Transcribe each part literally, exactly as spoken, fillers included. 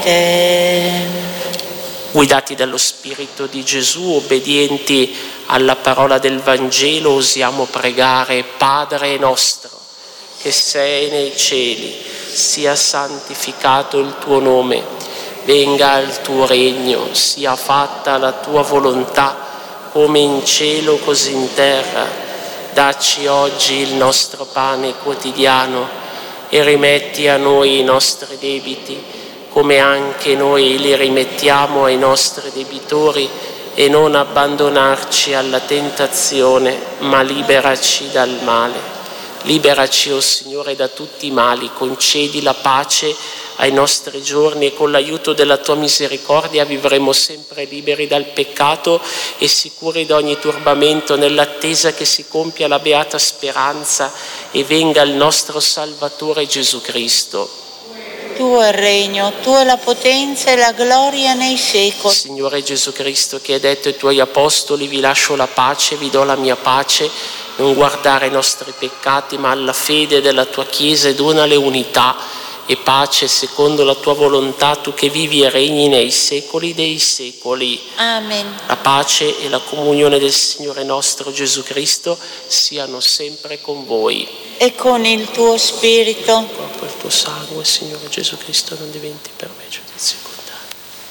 Guidati dallo Spirito di Gesù, obbedienti alla parola del Vangelo, osiamo pregare: Padre nostro, che sei nei cieli, sia santificato il tuo nome, venga il tuo regno, sia fatta la tua volontà, come in cielo così in terra. Dacci oggi il nostro pane quotidiano e rimetti a noi i nostri debiti, come anche noi li rimettiamo ai nostri debitori, e non abbandonarci alla tentazione, ma liberaci dal male. Liberaci, o Signore, da tutti i mali, concedi la pace ai nostri giorni e con l'aiuto della tua misericordia vivremo sempre liberi dal peccato e sicuri da ogni turbamento, nell'attesa che si compia la beata speranza e venga il nostro Salvatore Gesù Cristo. Tuo è il regno, tua è la potenza e la gloria nei secoli. Signore Gesù Cristo, che hai detto ai tuoi apostoli: vi lascio la pace, vi do la mia pace, non guardare ai nostri peccati ma alla fede della tua Chiesa, e donale unità e pace secondo la tua volontà, tu che vivi e regni nei secoli dei secoli. Amen. La pace e la comunione del Signore nostro Gesù Cristo siano sempre con voi. E con il tuo spirito. Il corpo e il tuo sangue, Signore Gesù Cristo, non diventi per me giudizio condanna.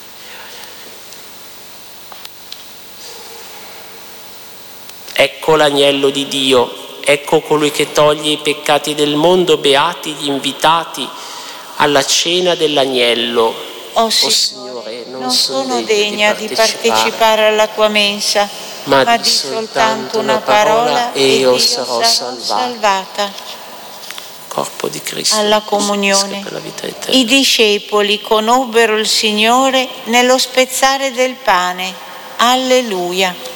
Ecco l'agnello di Dio, ecco colui che toglie i peccati del mondo. Beati gli invitati alla cena dell'agnello. Oh, oh Signore, Signore, non, non sono sono degna degna di partecipare alla tua mensa, ma, ma di di soltanto soltanto una parola e io Dio sarò sarò salvata. salvata. Corpo di Cristo, alla comunione. per la vita eterna. I discepoli conobbero il Signore nello spezzare del pane. Alleluia.